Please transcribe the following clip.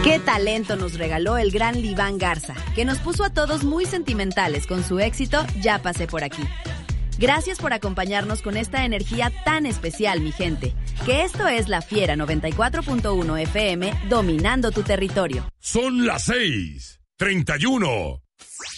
Qué talento nos regaló el gran Liván Garza, que nos puso a todos muy sentimentales con su éxito Ya pasé por aquí. Gracias por acompañarnos con esta energía tan especial, mi gente. Que esto es La Fiera 94.1 FM, dominando tu territorio. Son las 6:31.